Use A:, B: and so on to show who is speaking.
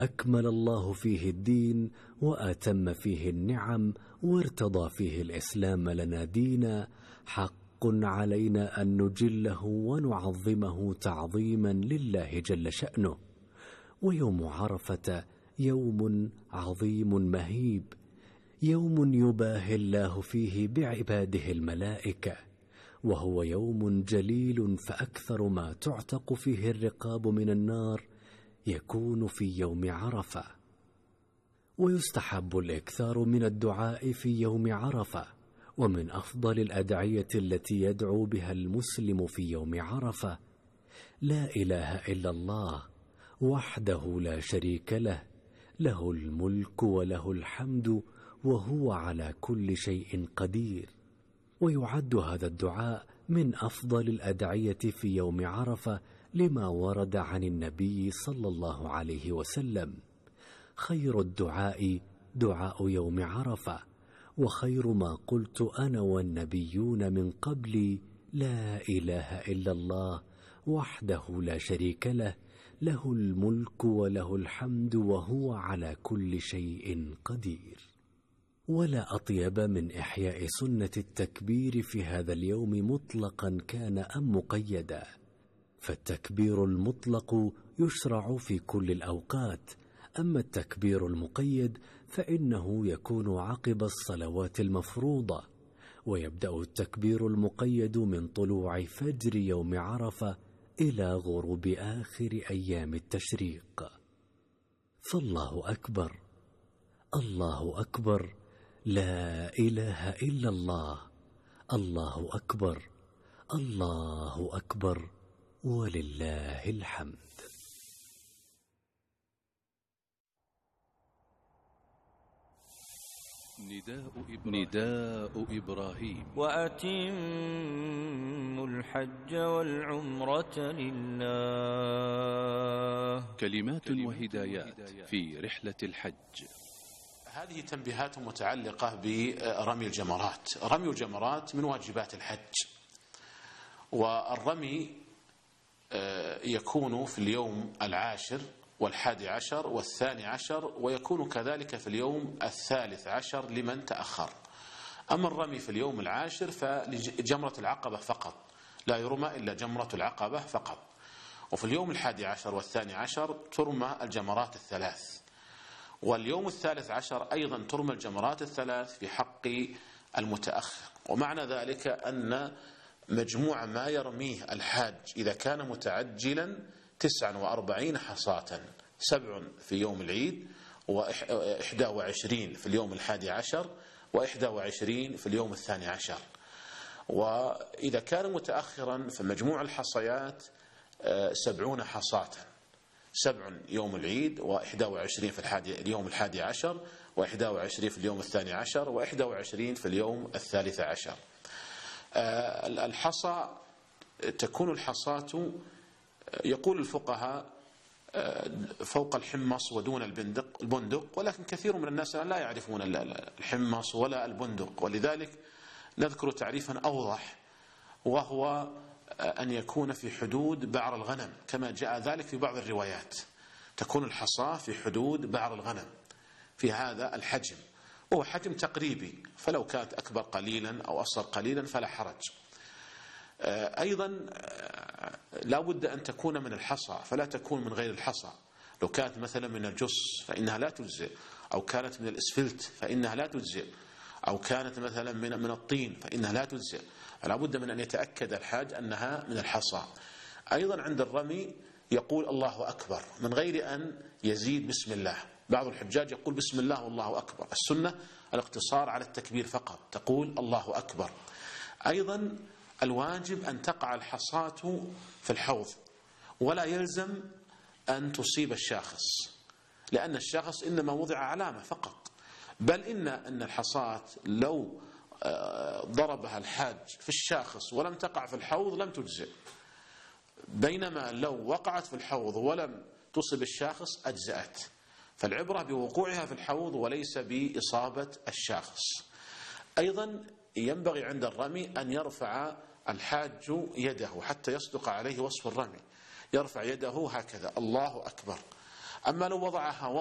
A: أكمل الله فيه الدين وأتم فيه النعم وارتضى فيه الإسلام لنا دينا، حق علينا أن نجله ونعظمه تعظيما لله جل شأنه. ويوم عرفة يوم عظيم مهيب، يوم يباهي الله فيه بعباده الملائكة، وهو يوم جليل، فأكثر ما تعتق فيه الرقاب من النار يكون في يوم عرفة. ويستحب الإكثار من الدعاء في يوم عرفة، ومن أفضل الأدعية التي يدعو بها المسلم في يوم عرفة: لا إله إلا الله وحده لا شريك له، له الملك وله الحمد وهو على كل شيء قدير. ويعد هذا الدعاء من أفضل الأدعية في يوم عرفة لما ورد عن النبي صلى الله عليه وسلم: خير الدعاء دعاء يوم عرفة، وخير ما قلت أنا والنبيون من قبلي لا إله إلا الله وحده لا شريك له، له الملك وله الحمد وهو على كل شيء قدير. ولا أطيب من إحياء سنة التكبير في هذا اليوم مطلقا كان أم مقيدا، فالتكبير المطلق يشرع في كل الأوقات، أما التكبير المقيد فإنه يكون عقب الصلوات المفروضة، ويبدأ التكبير المقيد من طلوع فجر يوم عرفة إلى غروب آخر أيام التشريق. فالله أكبر، الله أكبر، لا إله إلا الله، الله أكبر، الله أكبر، ولله الحمد.
B: نداء إبراهيم:
C: وأتموا الحج والعمرة لله.
B: كلمات وهدايات في رحلة الحج.
D: هذه تنبيهات متعلقة برمي الجمرات. رمي الجمرات من واجبات الحج، والرمي يكون في اليوم 10 و11 و12، ويكون كذلك في اليوم 13 لمن تأخر. أما الرمي في اليوم 10 فلجمرة العقبة فقط، لا يرمى إلا جمرة العقبة فقط. وفي اليوم 11 و12 ترمى الجمرات الثلاث، واليوم 13 أيضا ترمى الجمرات الثلاث في حق المتأخر. ومعنى ذلك أن مجموع ما يرميه الحاج إذا كان متعجلا 49 حصاة، 7 في يوم العيد، و21 في اليوم 11، و21 في اليوم 12. وإذا كان متأخرا فمجموع الحصيات 70 حصاة، 7 يوم العيد، و21 في اليوم 11، و21 في اليوم 12، و21 في اليوم 13. الحصى تكون الحصاة يقول الفقهاء فوق الحمص ودون البندق، ولكن كثير من الناس لا يعرفون الحمص ولا البندق، ولذلك نذكر تعريفا أوضح، وهو أن يكون في حدود بعر الغنم، كما جاء ذلك في بعض الروايات تكون الحصاة في حدود بعر الغنم في هذا الحجم، وهو حجم تقريبي، فلو كانت أكبر قليلا أو أصغر قليلا فلا حرج. أيضا لا بد أن تكون من الحصى، فلا تكون من غير الحصى. لو كانت مثلا من الجص فإنها لا تجزئ، أو كانت من الإسفلت فإنها لا تجزئ، أو كانت مثلا من الطين فإنها لا تجزئ، فلا بد من أن يتأكد الحاج أنها من الحصى. أيضا عند الرمي يقول الله أكبر من غير أن يزيد بسم الله. بعض الحجاج يقول بسم الله والله أكبر، السنة الاقتصار على التكبير فقط، تقول الله أكبر. أيضا الواجب أن تقع الحصاة في الحوض، ولا يلزم أن تصيب الشاخص، لأن الشاخص إنما وضع علامة فقط، بل إن الحصاة لو ضربها الحاج في الشاخص ولم تقع في الحوض لم تجزئ، بينما لو وقعت في الحوض ولم تصب الشاخص أجزأت. فالعبرة بوقوعها في الحوض وليس بإصابة الشاخص. أيضا ينبغي عند الرمي أن يرفع الحاج يده حتى يصدق عليه وصف الرمي، يرفع يده هكذا الله أكبر. أما لو وضعها